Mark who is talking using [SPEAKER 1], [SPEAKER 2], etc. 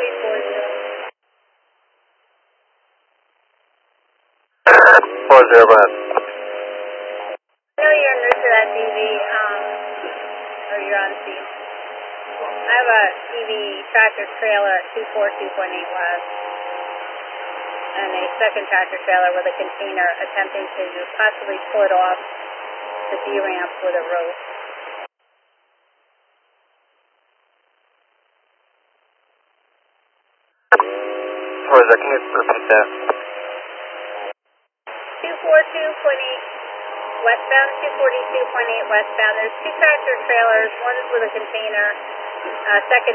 [SPEAKER 1] 40, go ahead.
[SPEAKER 2] I know you're new to that TV, or you're on TV. I have a TV tractor trailer at 242.8 West, and a second tractor trailer with a container attempting to possibly pull it off the D-ramp with a rope.
[SPEAKER 1] What is that? Can you repeat that?
[SPEAKER 2] 242.8 westbound, 242.8 westbound. There's two tractor trailers. One is with a container. Second